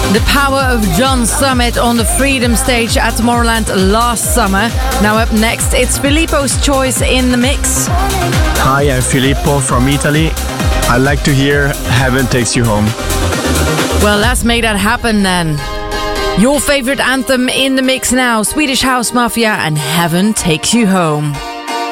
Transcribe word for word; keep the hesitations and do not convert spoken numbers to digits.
The power of John Summit on the Freedom stage at Tomorrowland last summer. Now up next, it's Filippo's choice in the mix. Hi, I'm Filippo from Italy. I'd like to hear Heaven Takes You Home. Well, let's make that happen then. Your favorite anthem in the mix now, Swedish House Mafia and Heaven Takes You Home.